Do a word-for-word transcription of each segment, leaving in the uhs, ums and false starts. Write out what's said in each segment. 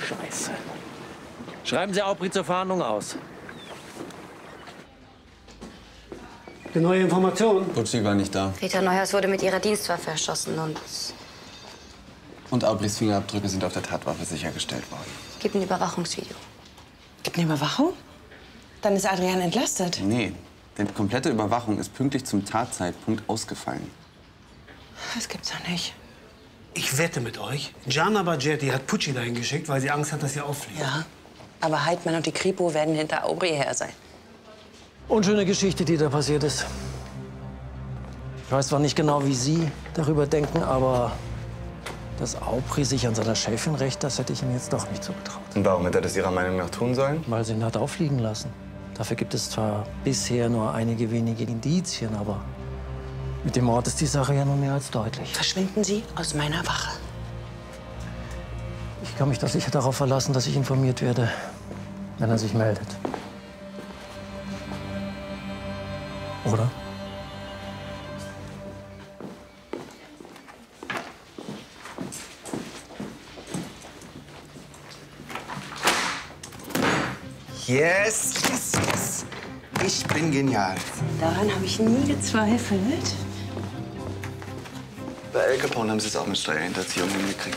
Scheiße. Schreiben Sie Aubry zur Fahndung aus. Die neue Information? Pucci war nicht da. Rita Neuhaus wurde mit ihrer Dienstwaffe erschossen und Und Aubrys Fingerabdrücke sind auf der Tatwaffe sichergestellt worden. es gibt ein Überwachungsvideo. Gibt eine Überwachung? Dann ist Adrian entlastet. Nee, denn die komplette Überwachung ist pünktlich zum Tatzeitpunkt ausgefallen. Das gibt's doch nicht. Ich wette mit euch, Gianna Baggetti hat Pucci dahin geschickt, weil sie Angst hat, dass sie auffliegt. Ja, aber Heidmann und die Kripo werden hinter Aubry her sein. Unschöne Geschichte, die da passiert ist. Ich weiß zwar nicht genau, wie Sie darüber denken, aber dass Aubry sich an seiner Chefin rächt, das hätte ich ihm jetzt doch nicht zugetraut. Und warum hätte er das Ihrer Meinung nach tun sollen? Weil sie ihn hat auffliegen lassen. Dafür gibt es zwar bisher nur einige wenige Indizien, aber mit dem Mord ist die Sache ja nun mehr als deutlich. Verschwinden Sie aus meiner Wache. Ich kann mich doch sicher darauf verlassen, dass ich informiert werde, wenn er sich meldet. Oder? Yes, yes, yes. Ich bin genial. Daran habe ich nie gezweifelt. Bei Al Capone haben sie es auch mit Steuerhinterziehung hingekriegt.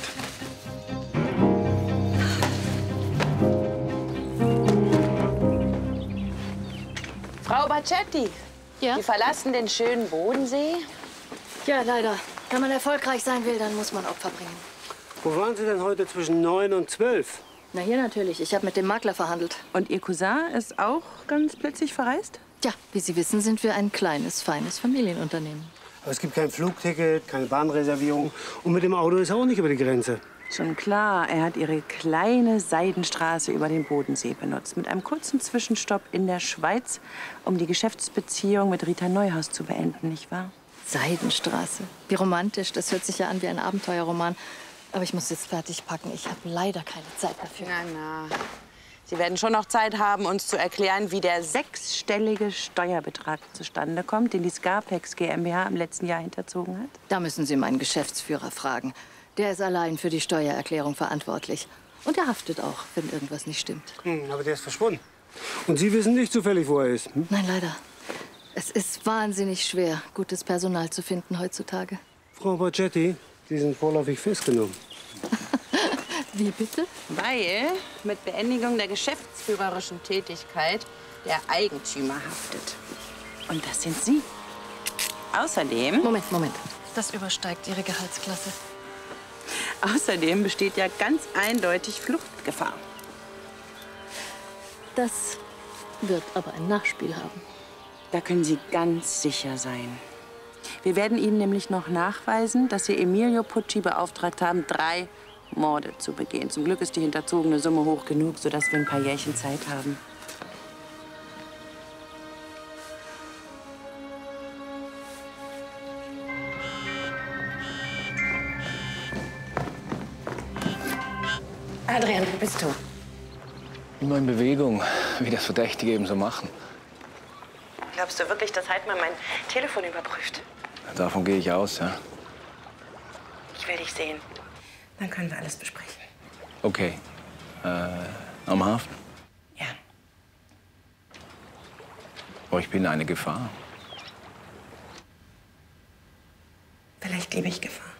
Frau Baggetti, Ja? Sie verlassen den schönen Bodensee? Ja, leider. Wenn man erfolgreich sein will, dann muss man Opfer bringen. Wo waren Sie denn heute zwischen neun und zwölf? Na, hier natürlich. Ich habe mit dem Makler verhandelt. Und Ihr Cousin ist auch ganz plötzlich verreist? Tja, wie Sie wissen, sind wir ein kleines, feines Familienunternehmen. Aber es gibt kein Flugticket, keine Bahnreservierung. Und mit dem Auto ist er auch nicht über die Grenze. Schon klar, er hat Ihre kleine Seidenstraße über den Bodensee benutzt. Mit einem kurzen Zwischenstopp in der Schweiz, um die Geschäftsbeziehung mit Rita Neuhaus zu beenden, nicht wahr? Seidenstraße. Wie romantisch. Das hört sich ja an wie ein Abenteuerroman. Aber ich muss jetzt fertig packen. Ich habe leider keine Zeit dafür. Na, na. Sie werden schon noch Zeit haben, uns zu erklären, wie der sechsstellige Steuerbetrag zustande kommt, den die Scarpex GmbH im letzten Jahr hinterzogen hat. Da müssen Sie meinen Geschäftsführer fragen. Der ist allein für die Steuererklärung verantwortlich. Und er haftet auch, wenn irgendwas nicht stimmt. Hm, aber der ist verschwunden. Und Sie wissen nicht zufällig, wo er ist. Hm? Nein, leider. Es ist wahnsinnig schwer, gutes Personal zu finden heutzutage. Frau Baggetti, Sie sind vorläufig festgenommen. Wie bitte? Weil mit Beendigung der geschäftsführerischen Tätigkeit der Eigentümer haftet. Und das sind Sie. Außerdem, Moment, Moment. Das übersteigt Ihre Gehaltsklasse. außerdem besteht ja ganz eindeutig Fluchtgefahr. Das wird aber ein Nachspiel haben. Da können Sie ganz sicher sein. Wir werden Ihnen nämlich noch nachweisen, dass Sie Emilio Pucci beauftragt haben, drei Morde zu begehen. Zum Glück ist die hinterzogene Summe hoch genug, sodass wir ein paar Jährchen Zeit haben. Adrian, wo bist du? Immer in Bewegung, wie das Verdächtige eben so machen. Glaubst du wirklich, dass Heidmann mein Telefon überprüft? Davon gehe ich aus, ja. Ich will dich sehen. Dann können wir alles besprechen. Okay. Äh, am Hafen? Ja. Oh, ich bin eine Gefahr. Vielleicht liebe ich Gefahr.